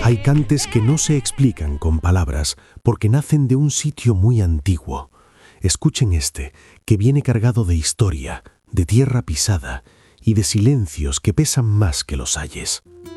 Hay cantes que no se explican con palabras porque nacen de un sitio muy antiguo. Escuchen este, que viene cargado de historia, de tierra pisada y de silencios que pesan más que los ayes.